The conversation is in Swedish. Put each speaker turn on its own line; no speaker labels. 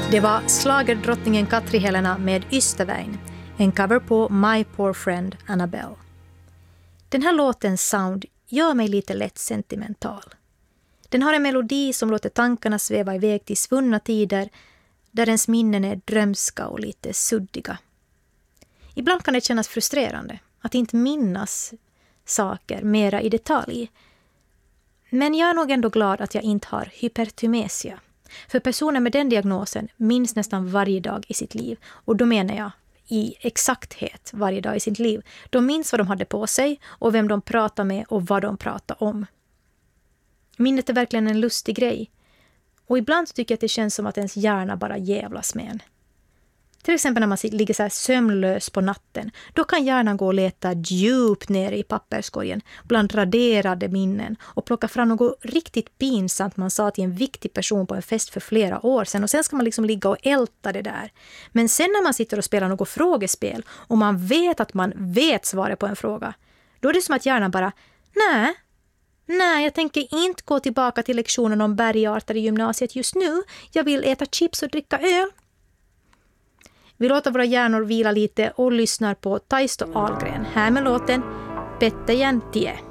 Det var schlagerdrottningen Katri Helena med Ystäväin, en cover på My Poor Friend Annabelle. Den här låtens sound gör mig lite lätt sentimental. Den har en melodi som låter tankarna sväva iväg till svunna tider där ens minnen är drömska och lite suddiga. Ibland kan det kännas frustrerande att inte minnas saker mera i detalj. Men jag är nog ändå glad att jag inte har hypertymesia. För personer med den diagnosen minns nästan varje dag i sitt liv. Och då menar jag i exakthet varje dag i sitt liv. De minns vad de hade på sig och vem de pratade med och vad de pratade om. Minnet är verkligen en lustig grej. Och ibland tycker jag att det känns som att ens hjärna bara jävlas med en. Till exempel när man ligger så här sömnlös på natten. Då kan hjärnan gå och leta djupt ner i papperskorgen bland raderade minnen och plocka fram något riktigt pinsamt man sa till en viktig person på en fest för flera år sedan. Och sen ska man liksom ligga och älta det där. Men sen när man sitter och spelar något frågespel och man vet att man vet svaret på en fråga. Då är det som att hjärnan bara, Nej, jag tänker inte gå tillbaka till lektionen om bergarter i gymnasiet just nu. Jag vill äta chips och dricka öl. Vi låter våra hjärnor vila lite och lyssnar på Taisto Ahlgren. Här med låten Pettäjän tie.